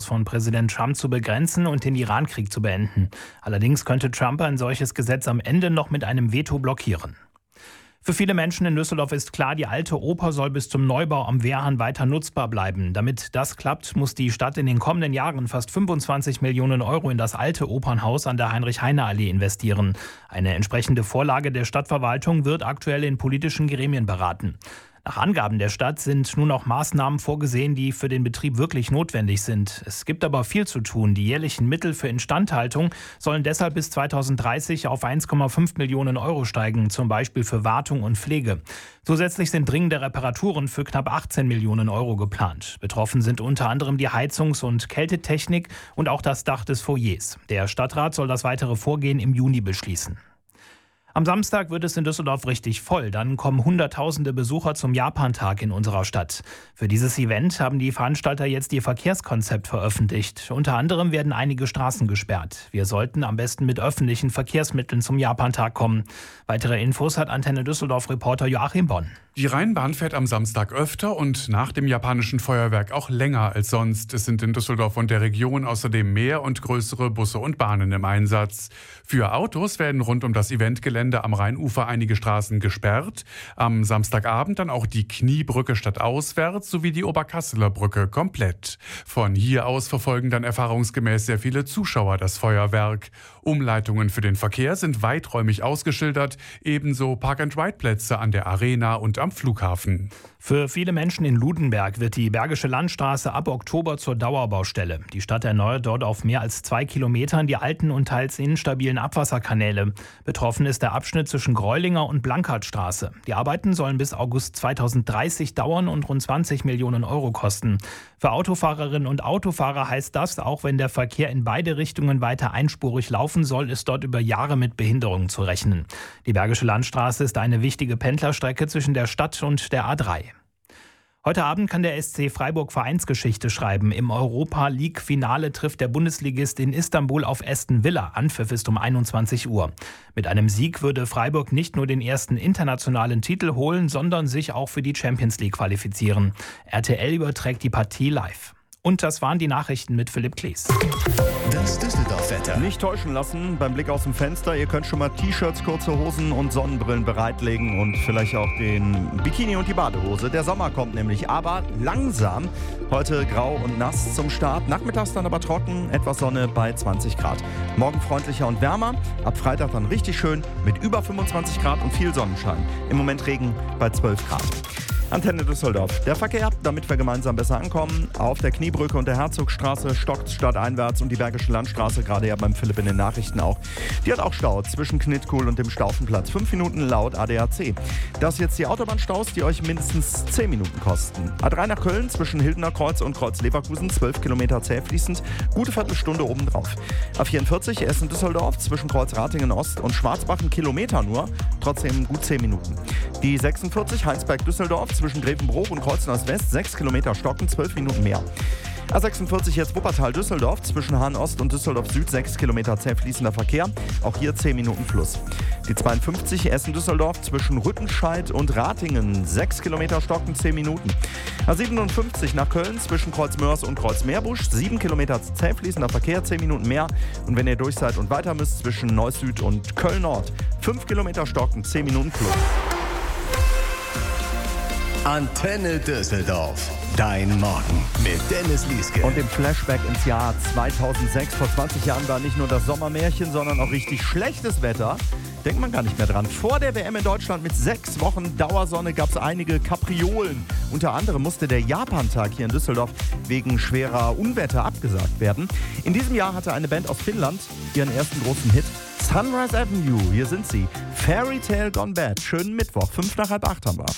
von Präsident Trump zu begrenzen und den Irankrieg zu beenden. Allerdings könnte Trump ein solches Gesetz am Ende noch mit einem Veto blockieren. Für viele Menschen in Düsseldorf ist klar, die alte Oper soll bis zum Neubau am Wehrhahn weiter nutzbar bleiben. Damit das klappt, muss die Stadt in den kommenden Jahren fast 25 Millionen Euro in das alte Opernhaus an der Heinrich-Heine-Allee investieren. Eine entsprechende Vorlage der Stadtverwaltung wird aktuell in politischen Gremien beraten. Nach Angaben der Stadt sind nun auch Maßnahmen vorgesehen, die für den Betrieb wirklich notwendig sind. Es gibt aber viel zu tun. Die jährlichen Mittel für Instandhaltung sollen deshalb bis 2030 auf 1,5 Millionen Euro steigen, zum Beispiel für Wartung und Pflege. Zusätzlich sind dringende Reparaturen für knapp 18 Millionen Euro geplant. Betroffen sind unter anderem die Heizungs- und Kältetechnik und auch das Dach des Foyers. Der Stadtrat soll das weitere Vorgehen im Juni beschließen. Am Samstag wird es in Düsseldorf richtig voll. Dann kommen Hunderttausende Besucher zum Japantag in unserer Stadt. Für dieses Event haben die Veranstalter jetzt ihr Verkehrskonzept veröffentlicht. Unter anderem werden einige Straßen gesperrt. Wir sollten am besten mit öffentlichen Verkehrsmitteln zum Japantag kommen. Weitere Infos hat Antenne Düsseldorf-Reporter Joachim Bonn. Die Rheinbahn fährt am Samstag öfter und nach dem japanischen Feuerwerk auch länger als sonst. Es sind in Düsseldorf und der Region außerdem mehr und größere Busse und Bahnen im Einsatz. Für Autos werden rund um das Eventgelände am Rheinufer einige Straßen gesperrt. Am Samstagabend dann auch die Kniebrücke stadtauswärts sowie die Oberkasseler Brücke komplett. Von hier aus verfolgen dann erfahrungsgemäß sehr viele Zuschauer das Feuerwerk. Umleitungen für den Verkehr sind weiträumig ausgeschildert, ebenso Park-and-Ride-Plätze an der Arena und am Flughafen. Für viele Menschen in Ludenberg wird die Bergische Landstraße ab Oktober zur Dauerbaustelle. Die Stadt erneuert dort auf mehr als 2 Kilometern die alten und teils instabilen Abwasserkanäle. Betroffen ist der Abschnitt zwischen Greulinger und Blankhartstraße. Die Arbeiten sollen bis August 2030 dauern und rund 20 Millionen Euro kosten. Für Autofahrerinnen und Autofahrer heißt das, auch wenn der Verkehr in beide Richtungen weiter einspurig laufen soll, ist dort über Jahre mit Behinderungen zu rechnen. Die Bergische Landstraße ist eine wichtige Pendlerstrecke zwischen der Stadt und der A3. Heute Abend kann der SC Freiburg Vereinsgeschichte schreiben. Im Europa-League-Finale trifft der Bundesligist in Istanbul auf Aston Villa. Anpfiff ist um 21 Uhr. Mit einem Sieg würde Freiburg nicht nur den ersten internationalen Titel holen, sondern sich auch für die Champions League qualifizieren. RTL überträgt die Partie live. Und das waren die Nachrichten mit Philipp Klees. Das Düsseldorf-Wetter. Nicht täuschen lassen beim Blick aus dem Fenster. Ihr könnt schon mal T-Shirts, kurze Hosen und Sonnenbrillen bereitlegen und vielleicht auch den Bikini und die Badehose. Der Sommer kommt nämlich, aber langsam. Heute grau und nass zum Start. Nachmittags dann aber trocken, etwas Sonne bei 20 Grad. Morgen freundlicher und wärmer. Ab Freitag dann richtig schön mit über 25 Grad und viel Sonnenschein. Im Moment Regen bei 12 Grad. Antenne Düsseldorf. Der Verkehr, damit wir gemeinsam besser ankommen. Auf der Kniebrücke und der Herzogstraße stockt stadteinwärts und die Bergische Landstraße, gerade ja beim Philipp in den Nachrichten auch. Die hat auch Stau zwischen Knitkuhl und dem Staufenplatz. 5 Minuten laut ADAC. Das jetzt die Autobahnstaus, die euch mindestens 10 Minuten kosten. A3 nach Köln zwischen Hildener Kreuz und Kreuz Leverkusen, 12 Kilometer zäh fließend. Gute Viertelstunde obendrauf. A44 Essen-Düsseldorf zwischen Kreuz Ratingen Ost und Schwarzbach, ein Kilometer nur. Trotzdem gut 10 Minuten. Die 46 Heinsberg-Düsseldorf zwischen Grevenbroich und Kreuznachs West, 6 Kilometer stocken, 12 Minuten mehr. A46 jetzt Wuppertal-Düsseldorf zwischen Hahn Ost und Düsseldorf Süd, 6 Kilometer zäh fließender Verkehr, auch hier 10 Minuten plus. Die 52 Essen-Düsseldorf zwischen Rüttenscheid und Ratingen, 6 Kilometer stocken, 10 Minuten. A57 nach Köln zwischen Kreuzmörs und Kreuzmeerbusch, 7 Kilometer zäh fließender Verkehr, 10 Minuten mehr. Und wenn ihr durch seid und weiter müsst zwischen Neuss Süd und Köln Nord, 5 Kilometer stocken, 10 Minuten plus. Antenne Düsseldorf. Dein Morgen mit Dennis Lieske. Und im Flashback ins Jahr 2006. Vor 20 Jahren war nicht nur das Sommermärchen, sondern auch richtig schlechtes Wetter. Denkt man gar nicht mehr dran. Vor der WM in Deutschland mit 6 Wochen Dauersonne gab es einige Kapriolen. Unter anderem musste der Japantag hier in Düsseldorf wegen schwerer Unwetter abgesagt werden. In diesem Jahr hatte eine Band aus Finnland ihren ersten großen Hit. Sunrise Avenue, hier sind sie. Fairy Tale Gone Bad. Schönen Mittwoch, 7:55 haben wir.